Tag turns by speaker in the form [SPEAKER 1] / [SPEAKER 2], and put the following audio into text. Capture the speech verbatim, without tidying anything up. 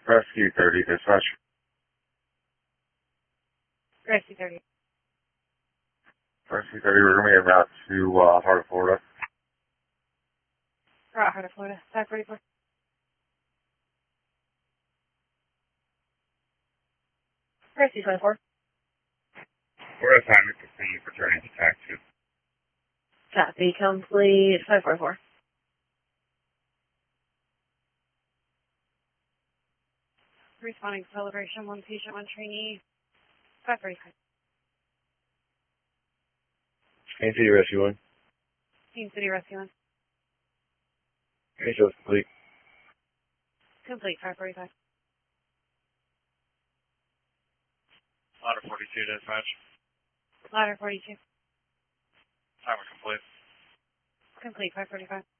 [SPEAKER 1] Rescue thirty, dispatch.
[SPEAKER 2] Rescue thirty.
[SPEAKER 1] Rescue thirty, we're going to be en route to uh, Heart of Florida.
[SPEAKER 2] Right, Heart of Florida. five forty-four. Rescue twenty-four.
[SPEAKER 1] We're assignment to see for turning to taxi.
[SPEAKER 2] Copy complete. five forty-four. Responding to celebration. One patient, one trainee. five forty-five.
[SPEAKER 1] Kansas City Rescue one.
[SPEAKER 2] Team City Rescue one.
[SPEAKER 1] Kansas City complete.
[SPEAKER 2] Complete. five forty-five.
[SPEAKER 3] Ladder forty-two, dispatch.
[SPEAKER 2] Ladder forty-two.
[SPEAKER 3] Timer complete.
[SPEAKER 2] Complete. five forty-five.